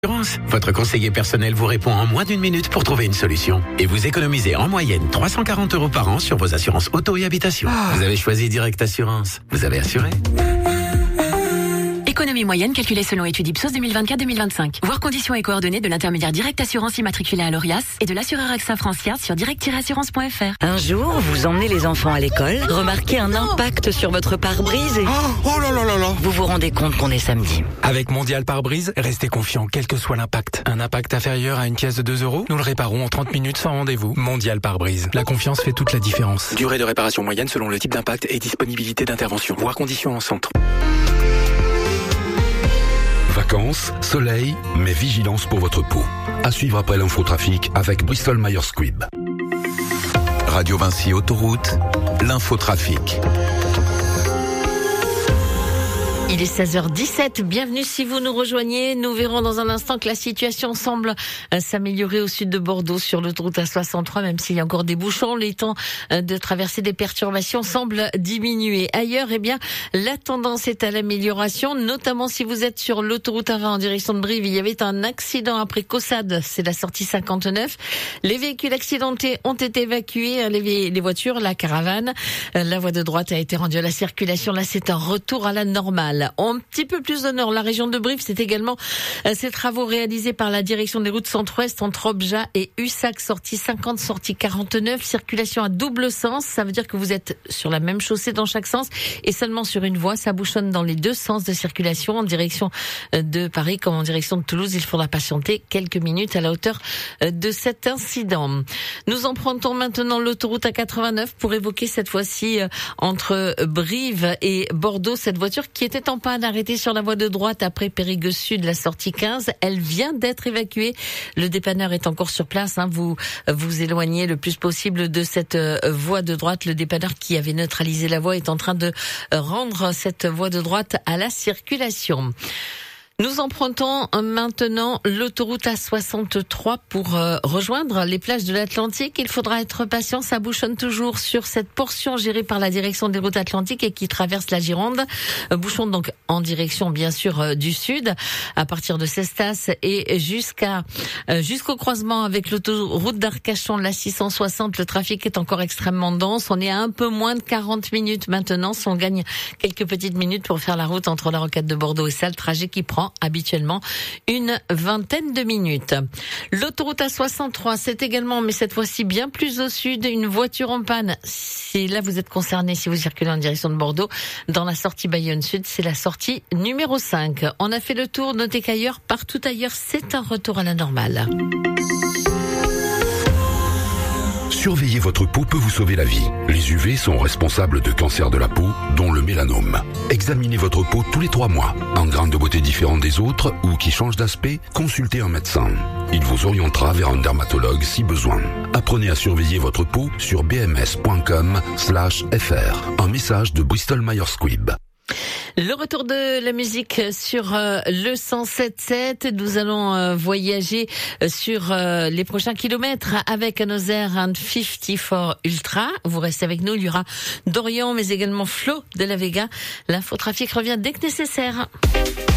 Votre conseiller personnel vous répond en moins d'une minute pour trouver une solution. Et vous économisez en moyenne 340 € par an sur vos assurances auto et habitation. Vous avez choisi Direct Assurance. Vous avez assuré. Économie moyenne calculée selon étude Ipsos 2024-2025. Voir conditions et coordonnées de l'intermédiaire Direct Assurance immatriculé à l'ORIAS et de l'assureur AXA Francia sur direct-assurance.fr. Un jour, vous emmenez les enfants à l'école, remarquez un impact sur votre pare-brise et... Oh là là là là. Vous vous rendez compte qu'on est samedi. Avec Mondial Pare-Brise, restez confiant quel que soit l'impact. Un impact inférieur à une pièce de 2 €, nous le réparons en 30 minutes sans rendez-vous. Mondial Pare-Brise. La confiance fait toute la différence. Durée de réparation moyenne selon le type d'impact et disponibilité d'intervention. Voir conditions en centre. Vacances, soleil, mais vigilance pour votre peau. À suivre après l'infotrafic avec Bristol Myers Squibb. Radio Vinci Autoroute, l'infotrafic. Il est 16h17, bienvenue si vous nous rejoignez. Nous verrons dans un instant que la situation semble s'améliorer au sud de Bordeaux sur l'autoroute A63, même s'il y a encore des bouchons. Les temps de traverser des perturbations semblent diminuer. Ailleurs, eh bien, la tendance est à l'amélioration, notamment si vous êtes sur l'autoroute A20 en direction de Brive. Il y avait un accident après Caussade, c'est la sortie 59. Les véhicules accidentés ont été évacués, les voitures, la caravane. La voie de droite a été rendue à la circulation. Là, c'est un retour à la normale. Un petit peu plus au nord, la région de Brive, c'est également ces travaux réalisés par la direction des routes centre-ouest entre Obja et Ussac, sortie 50, sortie 49, circulation à double sens. Ça veut dire que vous êtes sur la même chaussée dans chaque sens et seulement sur une voie. Ça bouchonne dans les deux sens de circulation, en direction de Paris comme en direction de Toulouse. Il faudra patienter quelques minutes à la hauteur de cet incident. Nous empruntons maintenant l'autoroute A89 pour évoquer cette fois-ci entre Brive et Bordeaux cette voiture qui était en panne arrêtée sur la voie de droite après Périgueux Sud, la sortie 15. Elle vient d'être évacuée. Le dépanneur est encore sur place. Vous vous éloignez le plus possible de cette voie de droite. Le dépanneur qui avait neutralisé la voie est en train de rendre cette voie de droite à la circulation. Nous empruntons maintenant l'autoroute A63 pour rejoindre les plages de l'Atlantique. Il faudra être patient, ça bouchonne toujours sur cette portion gérée par la direction des routes atlantiques et qui traverse la Gironde. Bouchon donc en direction bien sûr du sud, à partir de Cestas et jusqu'au croisement avec l'autoroute d'Arcachon, la 660. Le trafic est encore extrêmement dense. On est à un peu moins de 40 minutes maintenant. On gagne quelques petites minutes pour faire la route entre la rocade de Bordeaux et ça, le trajet qui prend habituellement une vingtaine de minutes. L'autoroute A63, c'est également, mais cette fois-ci bien plus au sud, une voiture en panne. Si là vous êtes concerné, si vous circulez en direction de Bordeaux, dans la sortie Bayonne Sud, c'est la sortie numéro 5. On a fait le tour, notez qu'ailleurs, partout ailleurs, c'est un retour à la normale. Surveiller votre peau peut vous sauver la vie. Les UV sont responsables de cancers de la peau, dont le mélanome. Examinez votre peau tous les 3 mois. En grains de beauté différents des autres ou qui changent d'aspect, consultez un médecin. Il vous orientera vers un dermatologue si besoin. Apprenez à surveiller votre peau sur bms.com/fr. Un message de Bristol Myers Squibb. Le retour de la musique sur le 107.7. Nous allons voyager sur les prochains kilomètres avec Another and 54 Ultra. Vous restez avec nous, il y aura Dorian mais également Flo de la Vega. L'infotrafic revient dès que nécessaire.